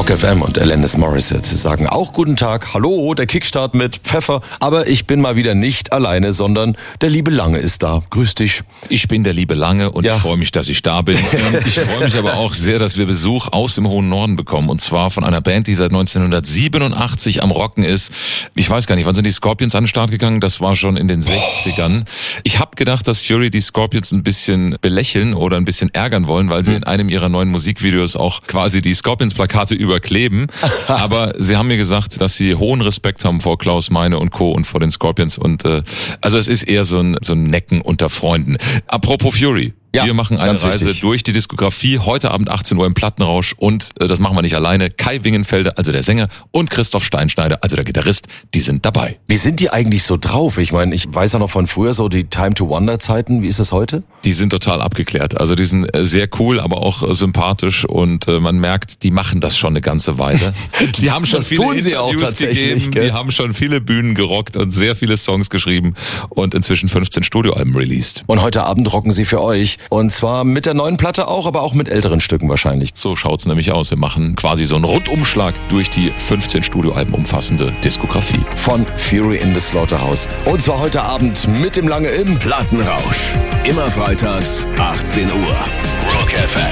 Rock FM und Alanis Morissette sagen auch guten Tag. Hallo, der Kickstart mit Pfeffer. Aber ich bin mal wieder nicht alleine, sondern der liebe Lange ist da. Grüß dich. Ich bin der liebe Lange und ich freue mich, dass ich da bin. Ich freue mich aber auch sehr, dass wir Besuch aus dem hohen Norden bekommen. Und zwar von einer Band, die seit 1987 am Rocken ist. Ich weiß gar nicht, wann sind die Scorpions an den Start gegangen? Das war schon in den 60ern. Ich habe gedacht, dass Fury die Scorpions ein bisschen belächeln oder ein bisschen ärgern wollen, weil sie in einem ihrer neuen Musikvideos auch quasi die Scorpions-Plakate überkleben. Aber sie haben mir gesagt, dass sie hohen Respekt haben vor Klaus Meine und Co. und vor den Scorpions. Und also es ist eher so ein Necken unter Freunden. Apropos Fury. Ja, wir machen eine Reise durch die Diskografie, heute Abend 18 Uhr im Plattenrausch und das machen wir nicht alleine. Kai Wingenfelder, also der Sänger, und Christoph Steinschneider, also der Gitarrist, die sind dabei. Wie sind die eigentlich so drauf? Ich meine, ich weiß ja noch von früher so die Time to Wonder Zeiten. Wie ist das heute? Die sind total abgeklärt. Also die sind sehr cool, aber auch sympathisch und man merkt, die machen das schon eine ganze Weile. Die haben schon viele Interviews gegeben, die haben schon viele Bühnen gerockt und sehr viele Songs geschrieben und inzwischen 15 Studioalben released. Und heute Abend rocken sie für euch. Und zwar mit der neuen Platte auch, aber auch mit älteren Stücken wahrscheinlich. So schaut's nämlich aus. Wir machen quasi so einen Rundumschlag durch die 15 Studioalben umfassende Diskografie. Von Fury in the Slaughterhouse. Und zwar heute Abend mit dem Lange im Plattenrausch. Immer freitags, 18 Uhr. Rock FM.